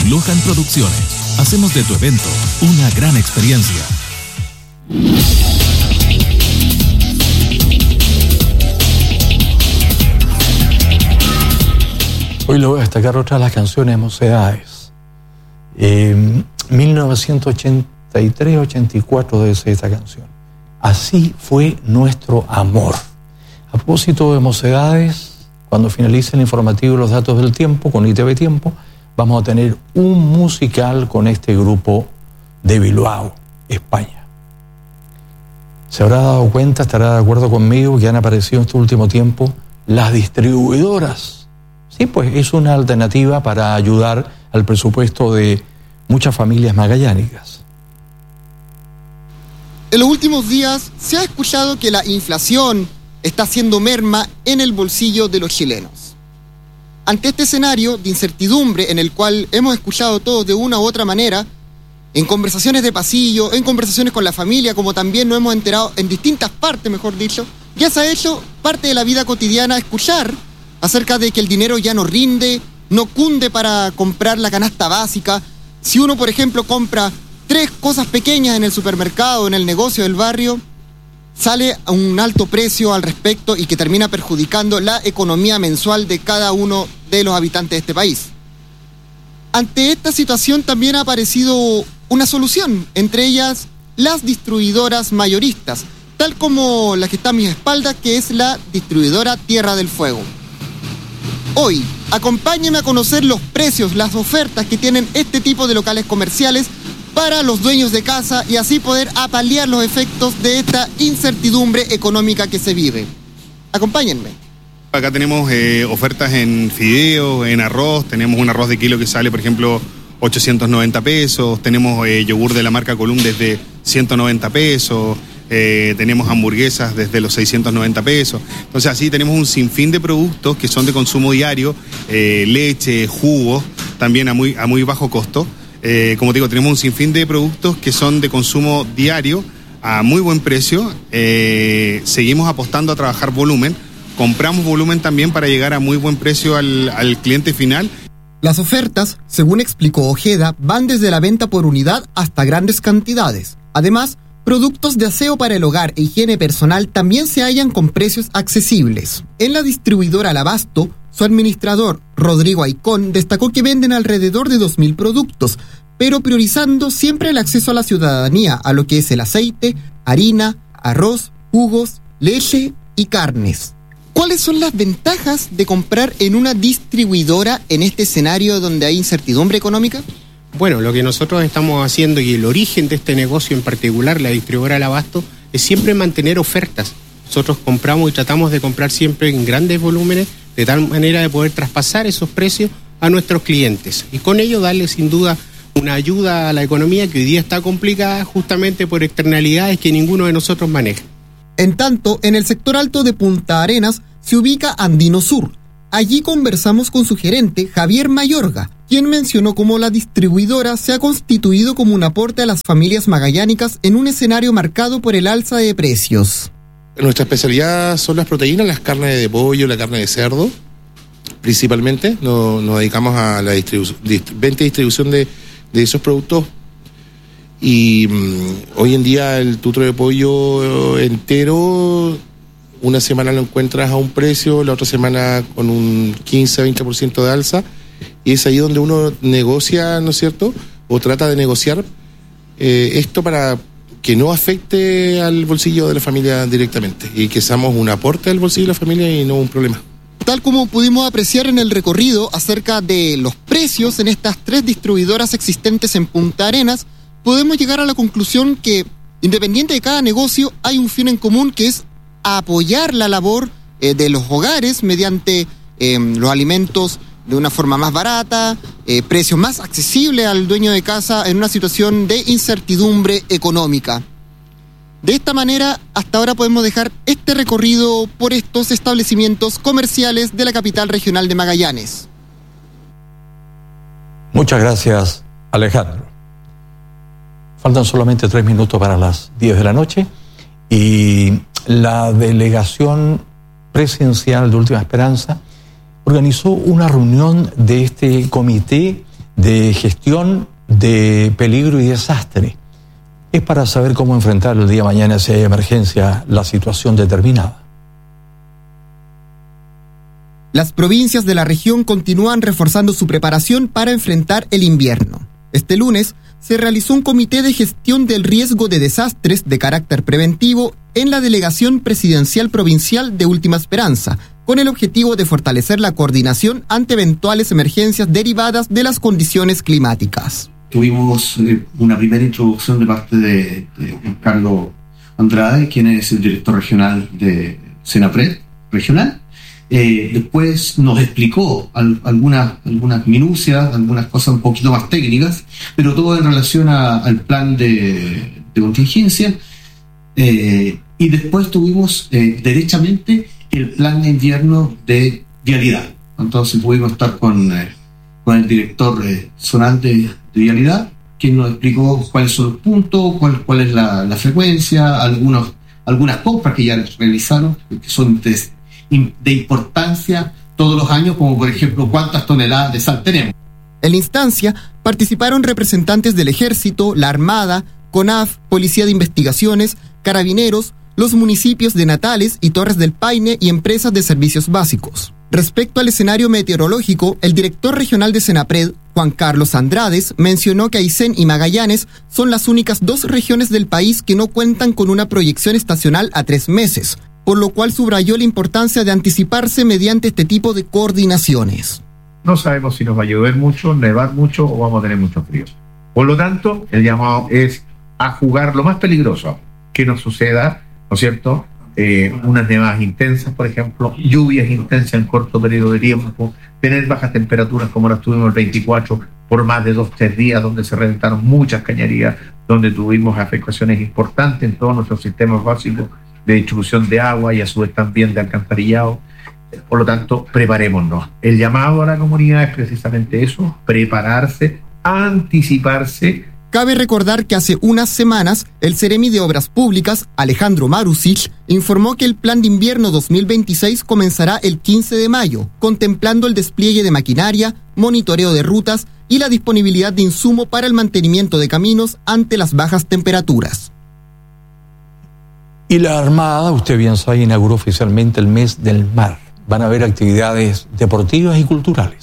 Lohan Producciones. Hacemos de tu evento una gran experiencia. Hoy le voy a destacar otra de las canciones de Mocedades. 1983-84 debe ser esta canción. Así fue nuestro amor. A propósito de Mocedades, cuando finalice el informativo y los datos del tiempo, con ITV Tiempo, vamos a tener un musical con este grupo de Bilbao, España. Se habrá dado cuenta, estará de acuerdo conmigo, que han aparecido en este último tiempo las distribuidoras. Sí, pues es una alternativa para ayudar al presupuesto de muchas familias magallánicas. En los últimos días se ha escuchado que la inflación está haciendo merma en el bolsillo de los chilenos. Ante este escenario de incertidumbre en el cual hemos escuchado todos de una u otra manera, en conversaciones de pasillo, en conversaciones con la familia, como también nos hemos enterado en distintas partes, mejor dicho, ya se ha hecho parte de la vida cotidiana escuchar acerca de que el dinero ya no rinde, no cunde para comprar la canasta básica. Si uno, por ejemplo, compra 3 cosas pequeñas en el supermercado, en el negocio del barrio, sale a un alto precio al respecto y que termina perjudicando la economía mensual de cada uno de los habitantes de este país. Ante esta situación también ha aparecido una solución, entre ellas las distribuidoras mayoristas, tal como la que está a mis espaldas, que es la distribuidora Tierra del Fuego. Hoy, acompáñenme a conocer los precios, las ofertas que tienen este tipo de locales comerciales para los dueños de casa y así poder apalear los efectos de esta incertidumbre económica que se vive. Acompáñenme. Acá tenemos ofertas en fideo, en arroz. Tenemos un arroz de kilo que sale, por ejemplo, 890 pesos. Tenemos yogur de la marca Column desde 190 pesos. Tenemos hamburguesas desde los 690 pesos. Entonces así tenemos un sinfín de productos que son de consumo diario, leche, jugos, también a muy bajo costo. Como te digo, tenemos un sinfín de productos que son de consumo diario a muy buen precio. Seguimos apostando a trabajar volumen. Compramos volumen también para llegar a muy buen precio al cliente final. Las ofertas, según explicó Ojeda, van desde la venta por unidad hasta grandes cantidades. Además, productos de aseo para el hogar e higiene personal también se hallan con precios accesibles. En la distribuidora Abasto, su administrador, Rodrigo Aicón, destacó que venden alrededor de 2.000 productos, pero priorizando siempre el acceso a la ciudadanía a lo que es el aceite, harina, arroz, jugos, leche y carnes. ¿Cuáles son las ventajas de comprar en una distribuidora en este escenario donde hay incertidumbre económica? Bueno, lo que nosotros estamos haciendo y el origen de este negocio en particular, la distribuidora Abasto, es siempre mantener ofertas. Nosotros compramos y tratamos de comprar siempre en grandes volúmenes, de tal manera de poder traspasar esos precios a nuestros clientes y con ello darle sin duda una ayuda a la economía que hoy día está complicada justamente por externalidades que ninguno de nosotros maneja. En tanto, en el sector alto de Punta Arenas se ubica Andino Sur. Allí conversamos con su gerente, Javier Mayorga, quien mencionó cómo la distribuidora se ha constituido como un aporte a las familias magallánicas en un escenario marcado por el alza de precios. Nuestra especialidad son las proteínas, las carnes de pollo, la carne de cerdo, principalmente. Nos dedicamos a la venta y distribución de esos productos. Y hoy en día el tutro de pollo entero, una semana lo encuentras a un precio, la otra semana con un 15-20% de alza, y es ahí donde uno negocia, ¿no es cierto?, o trata de negociar esto para que no afecte al bolsillo de la familia directamente y que seamos un aporte al bolsillo de la familia y no un problema. Tal como pudimos apreciar en el recorrido acerca de los precios en estas 3 distribuidoras existentes en Punta Arenas, podemos llegar a la conclusión que, independiente de cada negocio, hay un fin en común que es apoyar la labor de los hogares mediante los alimentos de una forma más barata, precios más accesibles al dueño de casa en una situación de incertidumbre económica. De esta manera, hasta ahora podemos dejar este recorrido por estos establecimientos comerciales de la capital regional de Magallanes. Muchas gracias, Alejandro. Faltan solamente 3 minutos para las 10 de la noche y la delegación presidencial de Última Esperanza organizó una reunión de este comité de gestión de peligro y desastre. Es para saber cómo enfrentar el día de mañana si hay emergencia la situación determinada. Las provincias de la región continúan reforzando su preparación para enfrentar el invierno. Este lunes se realizó un comité de gestión del riesgo de desastres de carácter preventivo en la Delegación Presidencial Provincial de Última Esperanza, con el objetivo de fortalecer la coordinación ante eventuales emergencias derivadas de las condiciones climáticas. Tuvimos una primera introducción de parte de Juan Carlos Andrade, quien es el director regional de Senapred regional. Después nos explicó algunas minucias, algunas cosas un poquito más técnicas, pero todo en relación al plan de contingencia. Y después tuvimos derechamente el plan de invierno de vialidad. Entonces pudimos estar con el director zonal de vialidad, quien nos explicó cuáles son los puntos, cuál es la frecuencia, algunas compras que ya realizaron, que son de importancia todos los años, como por ejemplo cuántas toneladas de sal tenemos. En la instancia participaron representantes del Ejército, la Armada, CONAF, Policía de Investigaciones, Carabineros, los municipios de Natales y Torres del Paine y empresas de servicios básicos. Respecto al escenario meteorológico, el director regional de Senapred, Juan Carlos Andrades, mencionó que Aysén y Magallanes son las únicas 2 regiones del país que no cuentan con una proyección estacional a 3 meses, por lo cual subrayó la importancia de anticiparse mediante este tipo de coordinaciones. No sabemos si nos va a llover mucho, nevar mucho o vamos a tener mucho frío. Por lo tanto, el llamado es a jugar lo más peligroso que nos suceda, ¿no es cierto? Unas nevadas intensas, por ejemplo, lluvias intensas en corto periodo de tiempo, tener bajas temperaturas como las tuvimos el 24 por más de 2-3 días, donde se reventaron muchas cañerías, donde tuvimos afectaciones importantes en todos nuestros sistemas básicos de distribución de agua y a su vez también de alcantarillado. Por lo tanto, preparémonos. El llamado a la comunidad es precisamente eso, prepararse, anticiparse. Cabe recordar que hace unas semanas, el Seremi de Obras Públicas, Alejandro Marusic, informó que el Plan de Invierno 2026 comenzará el 15 de mayo, contemplando el despliegue de maquinaria, monitoreo de rutas y la disponibilidad de insumo para el mantenimiento de caminos ante las bajas temperaturas. Y la Armada, usted bien sabe, inauguró oficialmente el mes del mar. Van a haber actividades deportivas y culturales.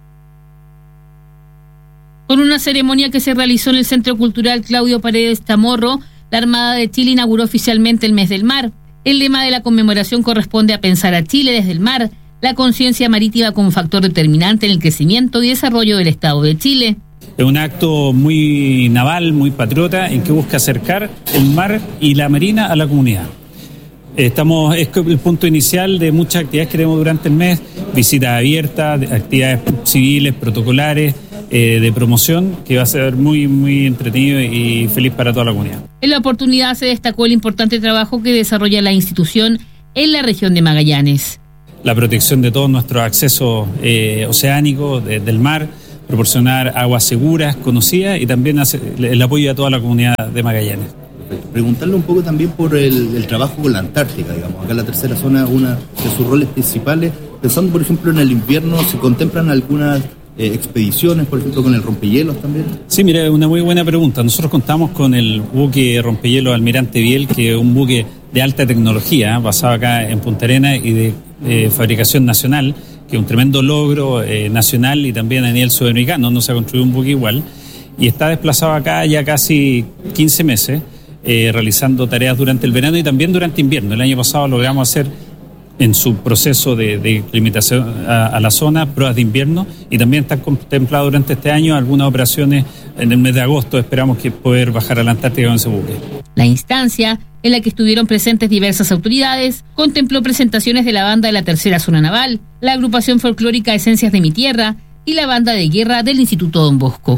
Con una ceremonia que se realizó en el Centro Cultural Claudio Paredes Tamorro, la Armada de Chile inauguró oficialmente el mes del mar. El lema de la conmemoración corresponde a pensar a Chile desde el mar, la conciencia marítima como factor determinante en el crecimiento y desarrollo del Estado de Chile. Es un acto muy naval, muy patriota, en que busca acercar el mar y la marina a la comunidad. Es el punto inicial de muchas actividades que tenemos durante el mes, visitas abiertas, actividades civiles, protocolares, de promoción, que va a ser muy, muy entretenido y feliz para toda la comunidad. En la oportunidad se destacó el importante trabajo que desarrolla la institución en la región de Magallanes. La protección de todos nuestros accesos oceánicos del mar, proporcionar aguas seguras, conocidas y también el apoyo a toda la comunidad de Magallanes. Preguntarle un poco también por el trabajo con la Antártica, digamos. Acá en la tercera zona, una de sus roles principales, pensando por ejemplo en el invierno, ¿se contemplan algunas expediciones, por ejemplo con el rompehielos también? Sí, mira, es una muy buena pregunta. Nosotros contamos con el buque rompehielos Almirante Biel, que es un buque de alta tecnología, basado acá en Punta Arenas y de fabricación nacional, que es un tremendo logro nacional y también a nivel sudamericano. No se ha construido un buque igual y está desplazado acá ya casi 15 meses, realizando tareas durante el verano y también durante invierno. El año pasado logramos hacer en su proceso de limitación a la zona pruebas de invierno y también están contempladas durante este año algunas operaciones en el mes de agosto. Esperamos que poder bajar a la Antártica con ese buque. La instancia, en la que estuvieron presentes diversas autoridades, contempló presentaciones de la banda de la Tercera Zona Naval, la agrupación folclórica Esencias de mi Tierra y la banda de guerra del Instituto Don Bosco.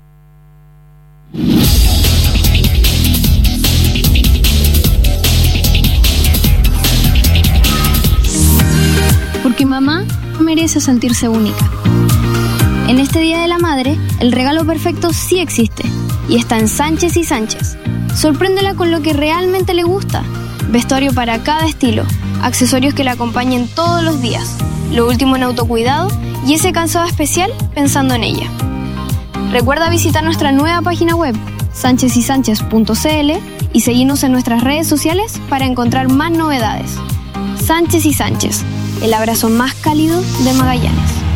Porque mamá merece sentirse única. En este Día de la Madre, el regalo perfecto sí existe y está en Sánchez y Sánchez. Sorpréndela con lo que realmente le gusta. Vestuario para cada estilo, accesorios que la acompañen todos los días, lo último en autocuidado y ese calzado especial pensando en ella. Recuerda visitar nuestra nueva página web, sanchezysanchez.cl, y seguirnos en nuestras redes sociales para encontrar más novedades. Sánchez y Sánchez, el abrazo más cálido de Magallanes.